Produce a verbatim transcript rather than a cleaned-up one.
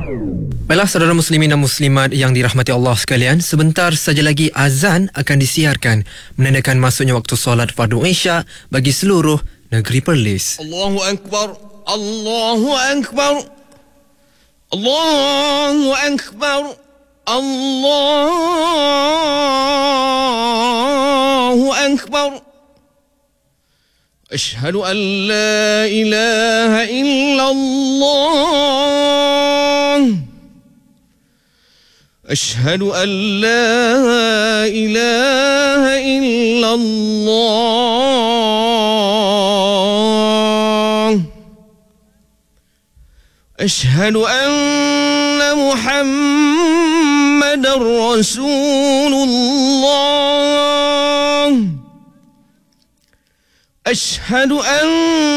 Baiklah saudara muslimin dan muslimat yang dirahmati Allah sekalian, sebentar saja lagi azan akan disiarkan menandakan masuknya waktu solat fardu Isya bagi seluruh negeri Perlis. Allahu Akbar, Allahu Akbar, Allahu Akbar, Allahu Akbar. Ashhadu an la ilaha illallah. أشهد أن لا إله إلا الله. أشهد أن محمدا رسول الله. أشهد أن